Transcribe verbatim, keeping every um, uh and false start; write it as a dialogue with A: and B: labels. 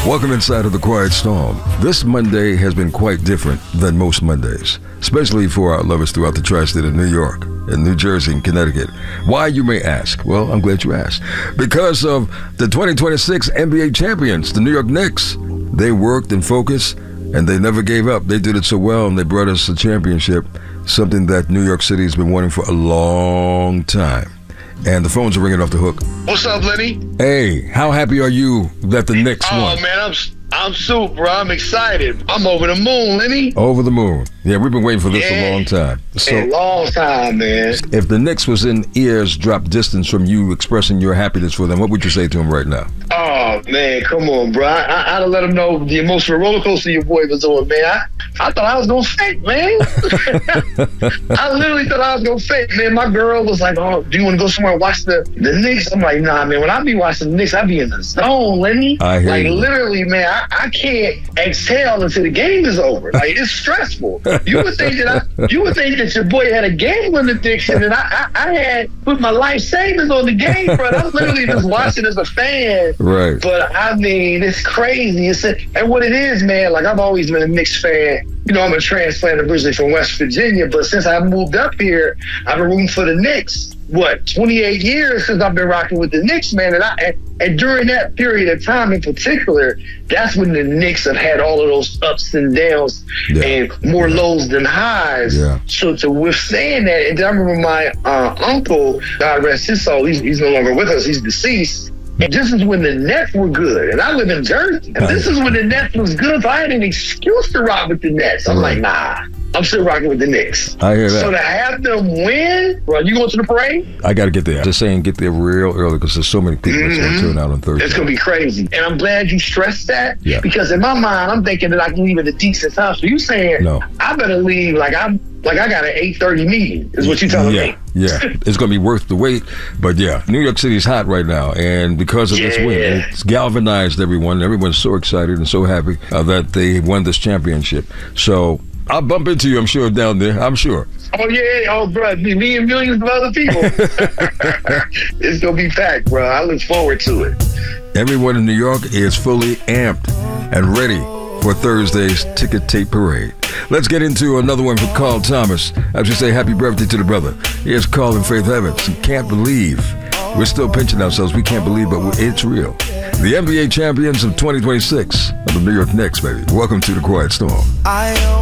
A: Welcome inside of the Quiet Storm. This Monday has been quite different than most Mondays, especially for our lovers throughout the tri-state of New York and New Jersey and Connecticut. Why, you may ask? Well, I'm glad you asked. Because of the twenty twenty-six N B A champions, the New York Knicks. They worked and focused, and they never gave up. They did it so well, and they brought us a championship, something that New York City has been wanting for a long time. And the phones are ringing off the hook.
B: What's up, Lenny?
A: Hey, how happy are you that the Knicks
B: oh,
A: won?
B: Oh, man, I'm I'm super. I'm excited. I'm over the moon, Lenny.
A: Over the moon. Yeah, we've been waiting for this
B: yeah.
A: a long time. So,
B: a long time, man.
A: If the Knicks was in ears drop distance from you expressing your happiness for them, what would you say to them right now?
B: Oh, man, come on, bro. I, I, I'd have let them know the emotional roller coaster your boy was on, man. I, I thought I was going to fake, man. I literally thought I was going to fake, man. My girl was like, oh, do you want to go somewhere and watch the, the Knicks? I'm like, nah, man. When I be watching the Knicks, I be in the zone, Lenny.
A: I hear
B: like,
A: you.
B: literally, man, I, I can't exhale until the game is over. Like, it's stressful. You would think that I, you would think that your boy had a gambling addiction, and I, I, I had put my life savings on the game, bro. I was literally just watching as a fan.
A: Right.
B: But I mean, it's crazy. It's a, and what it is, man. Like, I've always been a Knicks fan. You know, I'm a transplant originally from West Virginia, but since I moved up here, I've been rooting for the Knicks. What, twenty-eight years since I've been rocking with the Knicks, man. And I and, and during that period of time in particular, that's when the Knicks have had all of those ups and downs yeah. and more yeah. lows than highs.
A: Yeah.
B: So to withstand that, and I remember my uh, uncle, God rest his soul, he's, he's no longer with us, he's deceased. And this is when the Nets were good. And I live in Jersey. And this is when the Nets was good. So I had an excuse to rock with the Nets. I'm right. like, nah, I'm still rocking with the Knicks.
A: I hear that.
B: So to have them win, bro, you going to the parade?
A: I got to get there. Just saying, get there real early because there's so many people mm-hmm. that's going to turn out on Thursday.
B: It's going to be crazy. And I'm glad you stressed that.
A: Yeah.
B: Because in my mind, I'm thinking that I can leave at a decent time. So you saying,
A: no.
B: I better leave like I'm like I got an eight thirty meeting, is what you're telling
A: yeah,
B: me.
A: Yeah, it's going to be worth the wait. But yeah, New York City's hot right now. And because of
B: yeah.
A: this win, it's galvanized everyone. Everyone's so excited and so happy uh, that they won this championship. So I'll bump into you, I'm sure, down there. I'm sure.
B: Oh, yeah. Oh, bro. Me and millions of other people. It's going to be packed, bro. I look forward to it.
A: Everyone in New York is fully amped and ready for Thursday's ticket tape parade. Let's get into another one for Carl Thomas. I should say happy birthday to the brother. Here's Carl and Faith Evans. He can't believe. We're still pinching ourselves. We can't believe, but it's real. The N B A champions of twenty twenty-six of the New York Knicks, baby. Welcome to the Quiet Storm. I